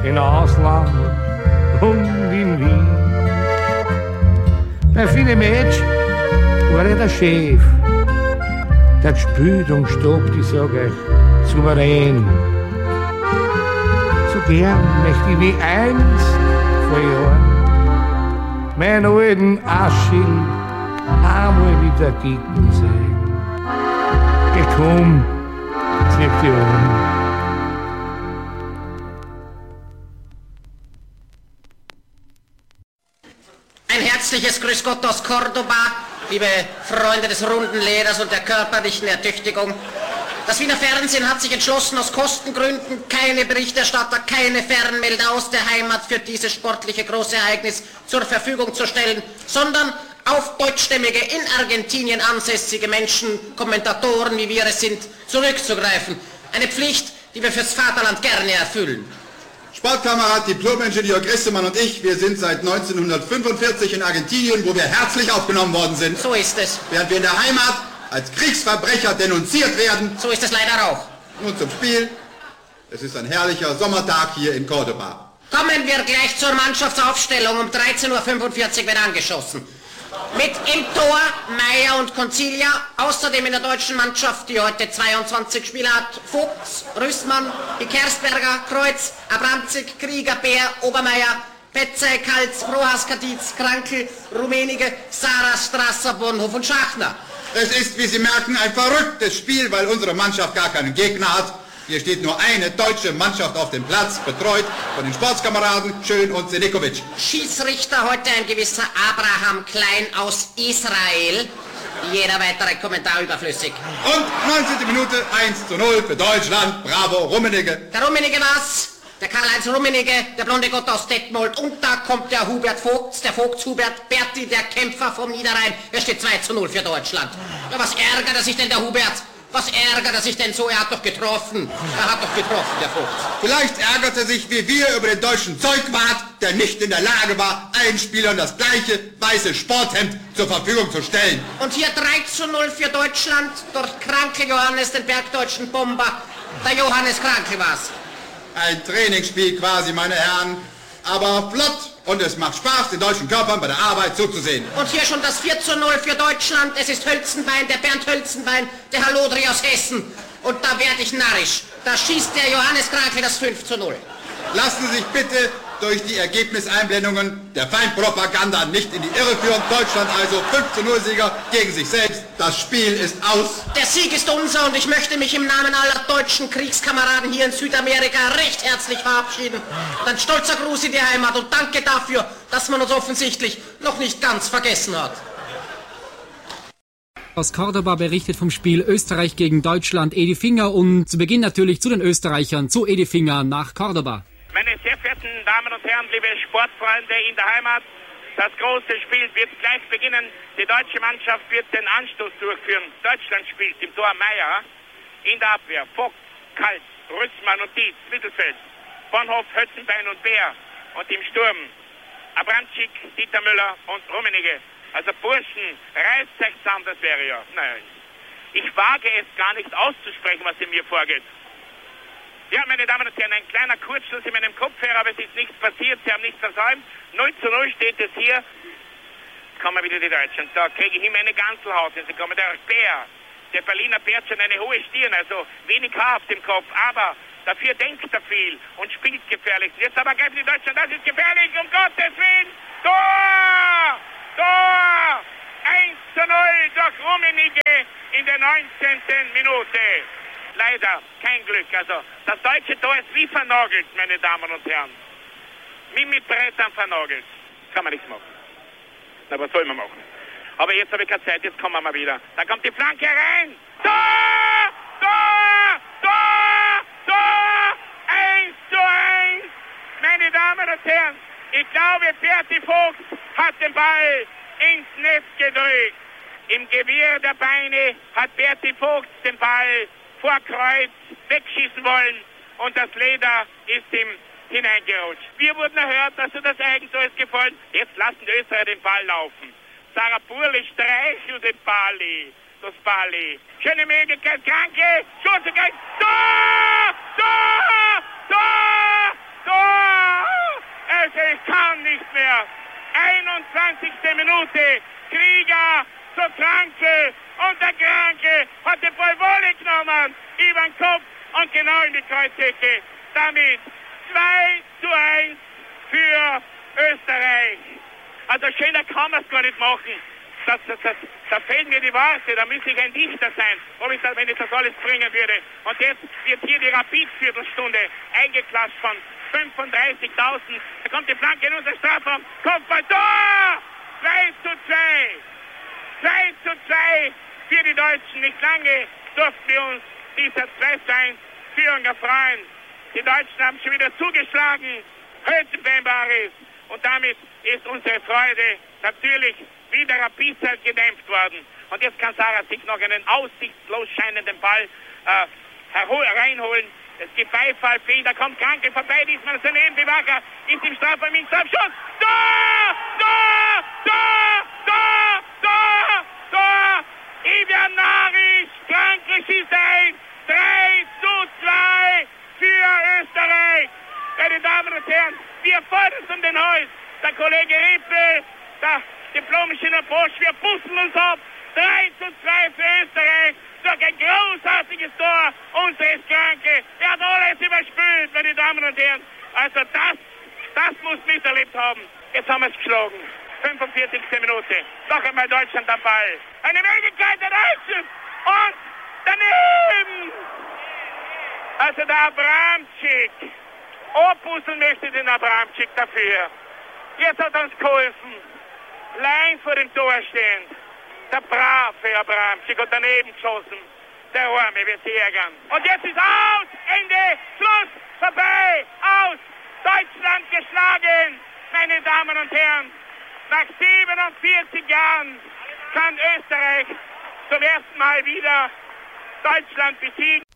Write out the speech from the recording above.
in Ausland und in Wien. Bei vielen Mädchen war er der Chef. Der gespielt und stobt, ich sag euch, souverän. So gern möchte ich wie einst vor Jahren meinen alten Aschill einmal wieder gegen sein. Geh komm, zieh dich um. Ein herzliches Grüß Gott aus Cordoba, liebe Freunde des runden Leders und der körperlichen Ertüchtigung. Das Wiener Fernsehen hat sich entschlossen, aus Kostengründen keine Berichterstatter, keine Fernmelder aus der Heimat für dieses sportliche Großereignis zur Verfügung zu stellen, sondern auf deutschstämmige, in Argentinien ansässige Menschen, Kommentatoren, wie wir es sind, zurückzugreifen. Eine Pflicht, die wir fürs Vaterland gerne erfüllen. Sportkamerad, Diplom-Ingenieur Grissemann und ich, wir sind seit 1945 in Argentinien, wo wir herzlich aufgenommen worden sind. So ist es. Während wir in der Heimat als Kriegsverbrecher denunziert werden. So ist es leider auch. Nun zum Spiel. Es ist ein herrlicher Sommertag hier in Cordoba. Kommen wir gleich zur Mannschaftsaufstellung. Um 13:45 Uhr wird angeschossen. Mit im Tor Meyer und Concilia, außerdem in der deutschen Mannschaft, die heute 22 Spieler hat, Vogts, Rüßmann, Kersberger, Kreuz, Abramczyk, Krieger, Bär, Obermeier, Petzey, Kalz, Prohas, Kadiz, Krankel, Rummenigge, Sarah, Strasser, Bonhoff und Schachner. Es ist, wie Sie merken, ein verrücktes Spiel, weil unsere Mannschaft gar keinen Gegner hat. Hier steht nur eine deutsche Mannschaft auf dem Platz, betreut von den Sportskameraden Schön und Senikovic. Schießrichter heute ein gewisser Abraham Klein aus Israel. Jeder weitere Kommentar überflüssig. Und 19. Minute 1:0 für Deutschland. Bravo, Rummenigge. Der Rummenigge war's. Der Karl-Heinz Rummenigge, der blonde Gott aus Detmold. Und da kommt der Hubert Vogts, der Vogts Hubert, Berti, der Kämpfer vom Niederrhein. Es steht 2:0 für Deutschland. Ja, was ärgert er sich denn, der Hubert? Was ärgert er sich denn so? Er hat doch getroffen. Er hat doch getroffen, der Vogts. Vielleicht ärgert er sich wie wir über den deutschen Zeugwart, der nicht in der Lage war, allen Spielern das gleiche weiße Sporthemd zur Verfügung zu stellen. Und hier 3:0 für Deutschland durch Krankel Johannes, den bergdeutschen Bomber. Der Johannes Krankel war's. Ein Trainingsspiel quasi, meine Herren, aber flott. Und es macht Spaß, den deutschen Körpern bei der Arbeit zuzusehen. Und hier schon das 4:0 für Deutschland. Es ist Hölzenbein, der Bernd Hölzenbein, der Hallodri aus Hessen. Und da werd ich narrisch. Da schießt der Johannes Krankel das 5:0. Lassen Sie sich bitte durch die Ergebniseinblendungen der Feindpropaganda nicht in die Irre führen. Deutschland also 5:0 Sieger gegen sich selbst. Das Spiel ist aus. Der Sieg ist unser und ich möchte mich im Namen aller deutschen Kriegskameraden hier in Südamerika recht herzlich verabschieden. Und ein stolzer Gruß in die Heimat und danke dafür, dass man uns offensichtlich noch nicht ganz vergessen hat. Aus Cordoba berichtet vom Spiel Österreich gegen Deutschland Edi Finger und zu Beginn natürlich zu den Österreichern, zu Edi Finger nach Cordoba. Meine sehr verehrten Damen und Herren, liebe Sportfreunde in der Heimat, das große Spiel wird gleich beginnen. Die deutsche Mannschaft wird den Anstoß durchführen. Deutschland spielt im Tor Meyer, in der Abwehr Vogt, Kaltz, Rüßmann und Dietz, Mittelfeld, Bonhoff, Hölzenbein und Bär und im Sturm Abramczyk, Dieter Müller und Rummenigge. Also Burschen, reißt euch zusammen, das wäre ja. Naja, ich wage es gar nicht auszusprechen, was in mir vorgeht. Ja, meine Damen und Herren, ein kleiner Kurzschluss in meinem Kopfhörer, aber es ist nichts passiert, Sie haben nichts versäumt. 0:0 steht es hier. Jetzt kommen wieder die Deutschen. Da kriege ich immer eine Ganzelhaut. Sie kommen der Bär. Der Berliner Bär hat schon eine hohe Stirn, also wenig Haar auf dem Kopf. Aber dafür denkt er viel und spielt gefährlich. Jetzt aber greifen die Deutschen, das ist gefährlich, um Gottes Willen. Tor! Tor! 1:0 durch Rummenigge in der 19. Minute. Leider kein Glück. Also das deutsche Tor ist wie vernagelt, meine Damen und Herren. Wie mit Brettern vernagelt. Kann man nichts machen. Na, was soll man machen? Aber jetzt habe ich keine Zeit, jetzt kommen wir mal wieder. Da kommt die Flanke rein. Tor! Tor! Tor! Tor! 1:1. Meine Damen und Herren, ich glaube, Berti Vogt hat den Ball ins Netz gedrückt. Im Gewirr der Beine hat Berti Vogt den Ball vor Kreuz wegschießen wollen und das Leder ist ihm hineingerutscht. Wir wurden erhört, dass das Eigentor ist gefallen. Jetzt lassen die Österreicher den Ball laufen. Sarah Burli streichelt den Bali. Das Bali. Schöne Möglichkeit, Kranke. Schuss, Tor! Tor! Tor! Tor! mehr. 21. Minute. Krieger zur Kranke und der Kranke hat den Ball Wolle genommen über den Kopf und genau in die Kreuzhecke. Damit 2:1 für Österreich. Also schöner kann man es gar nicht machen. Da fehlen mir die Worte, da müsste ich ein Dichter sein, wenn ich das alles bringen würde. Und jetzt wird hier die Rapid-Viertelstunde eingeklatscht von 35.000. Da kommt die Flanke in unser Strafraum. Kopfball, Tor! 2:2. 2:2 für die Deutschen. Nicht lange durften wir uns dieser 2:1 Führung erfreuen. Die Deutschen haben schon wieder zugeschlagen. Hölzenbein und damit ist unsere Freude natürlich wieder Rapid gedämpft worden. Und jetzt kann Sarah sich noch einen aussichtslos scheinenden Ball reinholen. Es gibt Beifall für ihn, da kommt Kranke vorbei, diesmal daneben, Bewacher ist im Strafraum, im Strafschuss. Tor! Tor! Tor! Tor! Tor! Tor! Ivian Naric, Kranke schießt ein. 3:2 für Österreich. Meine Damen und Herren, wir fordern um den Hals. Der Kollege Rippe, der Diplom-Ingenieur Bosch, wir bussen uns ab. 3:2 für Österreich. Durch ein großartiges Tor unseres Kranke. Er hat alles überspült, meine Damen und Herren. Also das muss miterlebt haben. Jetzt haben wir es geschlagen. 45. Minute. Noch einmal Deutschland am Ball. Eine Möglichkeit der Deutschen. Und daneben. Also der Abramczyk. Opusseln möchte den Abramczyk dafür. Jetzt hat er uns geholfen. Allein vor dem Tor stehend. Der brave Abramczyk und daneben geschossen. Der Arme wird sich ärgern. Und jetzt ist aus. Ende. Schluss. Vorbei. Aus. Deutschland geschlagen. Meine Damen und Herren. Nach 47 Jahren kann Österreich zum ersten Mal wieder Deutschland besiegen.